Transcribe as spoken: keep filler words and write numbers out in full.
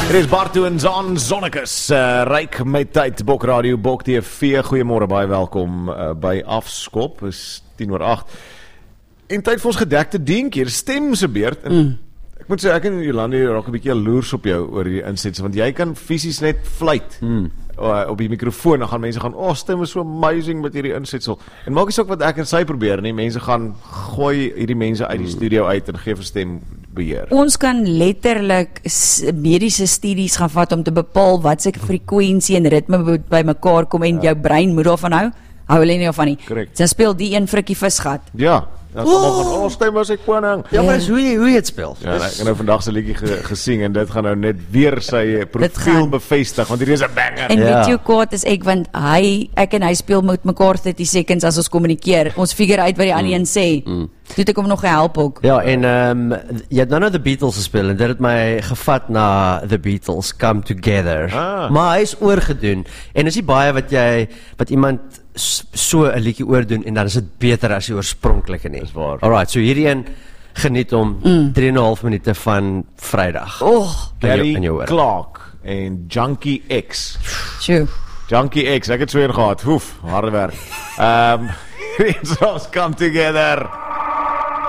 Dit is Bartu en Zon Zonnekus, uh, Ryk met tyd, Bok Radio, Bok T V, goeiemôre, baie welkom uh, by Afskop, is tien oor agt. En tyd vir ons gedekte dienkie, stem se beurt, en mm. ek moet sê, ek en Jolande raak 'n bietjie jaloers op jou oor die insets, want jy kan fisies net fluit, mm. uh, op die mikrofoon, dan gaan mense gaan, oh, stem is so amazing met hierdie insetsel, en maak nie so wat ek en sy probeer, nie, mense gaan gooi hierdie mense uit die studio uit, en gee vir stem beheer. Ons kan letterlik mediese studies gaan vat om te bepaal wat se frekwensie en ritme moet by mekaar kom en ja. jou brein moet daarvan hou. Hou hulle nie daarvan nie. Dan speel die een frikkie visgat. Ja. Dan kom oh. van, oh, stem as ek koning. Ja, maar is hoe jy, hoe jy het speel. Ja, ek het nou vandag sy liedjie ge, gesing en dit gaan nou net weer sy profiel bevestig, want hier is 'n banger. En ja. weet jy kwaad is ek, want hy, ek en hy speel met mekaar thirty seconds as ons kommunikeer. Ons figure uit wat die ander een sê. Mm. Toe het ek hom nog gehelp ook. Ja, en um, jy het nou nou The Beatles gespeel en dit het my gevat na The Beatles Come Together. Ah. Maar hy is oorgedoen. En is nie baie wat jy, wat iemand so 'n liedjie oordoen en dan is dit beter as die oorspronklike nie. Dis waar. Alright, so hierdie een geniet om mm. drie en 'n half minute van Vrydag. Oh, Gary Clark en Junkie X. Sjoe. Junkie X, ek het so een gehad. Hoef, harde werk. Ehm, um, Come Together.